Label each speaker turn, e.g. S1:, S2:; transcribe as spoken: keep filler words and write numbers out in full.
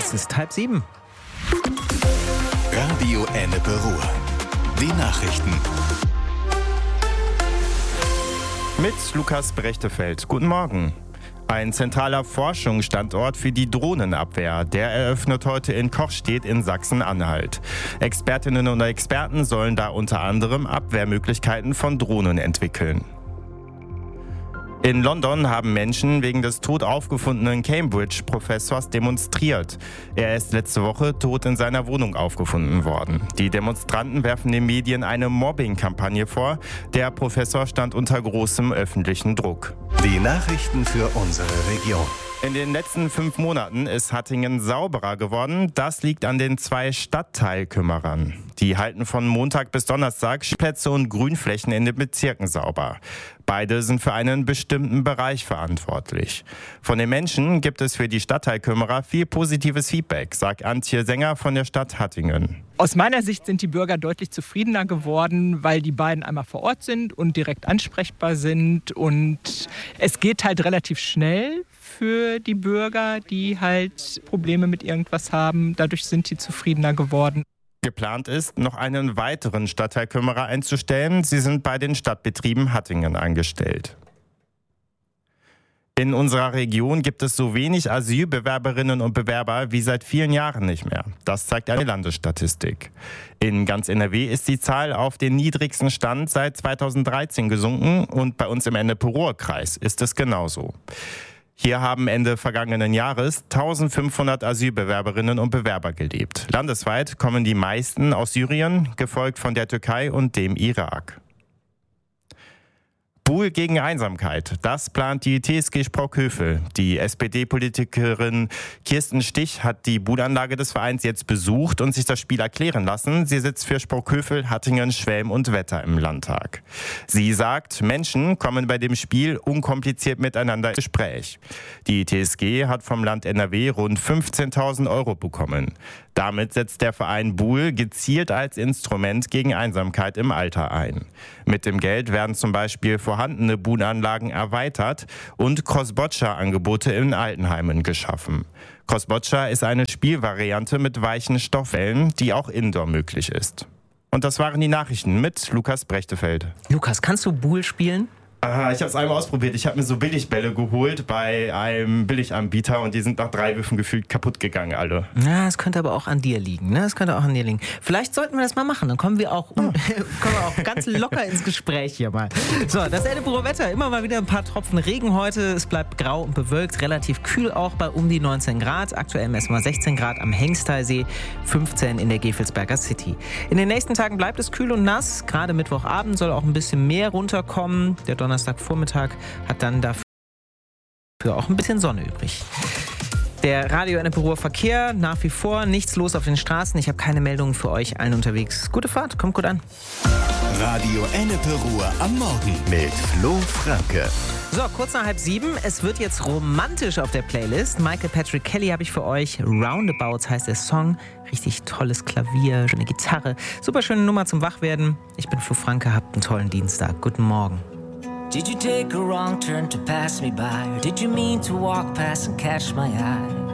S1: Es ist halb sieben.
S2: Radio Ennepe Ruhr. Die Nachrichten.
S3: Mit Lukas Brechtefeld. Guten Morgen. Ein zentraler Forschungsstandort für die Drohnenabwehr, der eröffnet heute in Kochstedt in Sachsen-Anhalt. Expertinnen und Experten sollen da unter anderem Abwehrmöglichkeiten von Drohnen entwickeln. In London haben Menschen wegen des tot aufgefundenen Cambridge-Professors demonstriert. Er ist letzte Woche tot in seiner Wohnung aufgefunden worden. Die Demonstranten werfen den Medien eine Mobbing-Kampagne vor. Der Professor stand unter großem öffentlichen Druck.
S2: Die Nachrichten für unsere Region.
S3: In den letzten fünf Monaten ist Hattingen sauberer geworden. Das liegt an den zwei Stadtteilkümmerern. Die halten von Montag bis Donnerstag Plätze und Grünflächen in den Bezirken sauber. Beide sind für einen bestimmten Bereich verantwortlich. Von den Menschen gibt es für die Stadtteilkümmerer viel positives Feedback, sagt Antje Sänger von der Stadt Hattingen.
S4: Aus meiner Sicht sind die Bürger deutlich zufriedener geworden, weil die beiden einmal vor Ort sind und direkt ansprechbar sind. Und es geht halt relativ schnell für die Bürger, die halt Probleme mit irgendwas haben. Dadurch sind die zufriedener geworden.
S3: Geplant ist, noch einen weiteren Stadtteilkümmerer einzustellen. Sie sind bei den Stadtbetrieben Hattingen angestellt. In unserer Region gibt es so wenig Asylbewerberinnen und Bewerber wie seit vielen Jahren nicht mehr. Das zeigt eine Landesstatistik. In ganz N R W ist die Zahl auf den niedrigsten Stand seit zweitausenddreizehn gesunken und bei uns im Ennepe-Ruhr-Kreis ist es genauso. Hier haben Ende vergangenen Jahres eintausendfünfhundert Asylbewerberinnen und Bewerber gelebt. Landesweit kommen die meisten aus Syrien, gefolgt von der Türkei und dem Irak. Buhl gegen Einsamkeit, das plant die T S G Sprockhövel. Die S P D-Politikerin Kirsten Stich hat die Buhlanlage des Vereins jetzt besucht und sich das Spiel erklären lassen. Sie sitzt für Sprockhövel, Hattingen, Schwelm und Wetter im Landtag. Sie sagt, Menschen kommen bei dem Spiel unkompliziert miteinander ins Gespräch. Die T S G hat vom Land N R W rund fünfzehntausend Euro bekommen. Damit setzt der Verein Buhl gezielt als Instrument gegen Einsamkeit im Alter ein. Mit dem Geld werden zum Beispiel vorhandene Buhlanlagen erweitert und Cross-Boccia-Angebote in Altenheimen geschaffen. Cross-Boccia ist eine Spielvariante mit weichen Stoffwellen, die auch indoor möglich ist. Und das waren die Nachrichten mit Lukas Brechtefeld.
S1: Lukas, kannst du Buhl spielen?
S3: Ah, ich habe es einmal ausprobiert. Ich habe mir so Billigbälle geholt bei einem Billiganbieter und die sind nach drei Würfen gefühlt kaputt gegangen, alle.
S1: Ja, es könnte aber auch an dir liegen. Ne? Es könnte auch an dir liegen. Vielleicht sollten wir das mal machen. Dann kommen wir auch, kommen wir auch ganz locker ins Gespräch hier mal. So, das Ennepe-Ruhr Wetter. Immer mal wieder ein paar Tropfen Regen heute. Es bleibt grau und bewölkt. Relativ kühl auch bei um die neunzehn Grad. Aktuell messen wir sechzehn Grad am Hengstalsee, fünfzehn in der Gefelsberger City. In den nächsten Tagen bleibt es kühl und nass. Gerade Mittwochabend soll auch ein bisschen mehr runterkommen. Der Donnerstagvormittag hat dann dafür auch ein bisschen Sonne übrig. Der Radio Ennepe-Ruhr Verkehr, nach wie vor nichts los auf den Straßen. Ich habe keine Meldungen für euch allen unterwegs. Gute Fahrt, kommt gut an.
S2: Radio Ennepe-Ruhr am Morgen mit Flo Franke.
S1: So, kurz nach halb sieben. Es wird jetzt romantisch auf der Playlist. Michael Patrick Kelly habe ich für euch. Roundabouts heißt der Song. Richtig tolles Klavier, schöne Gitarre. Super schöne Nummer zum Wachwerden. Ich bin Flo Franke, habt einen tollen Dienstag. Guten Morgen.
S5: Did you take a wrong turn to pass me by? Or did you mean to walk past and catch my eye?